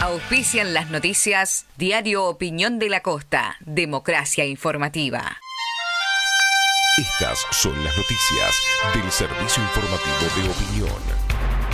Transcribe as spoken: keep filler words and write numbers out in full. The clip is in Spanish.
Auspician las noticias Diario Opinión de la Costa, Democracia Informativa. Estas son las noticias del Servicio Informativo de Opinión.